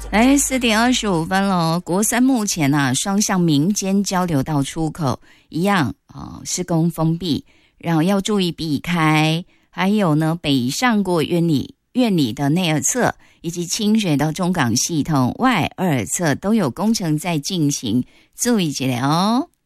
来4:25了，国三目前双向民间交流道出口一样施工封闭，然后要注意避开。还有呢，北上过院里的内二侧以及清水到中港系统外二侧都有工程在进行，注意一下哦。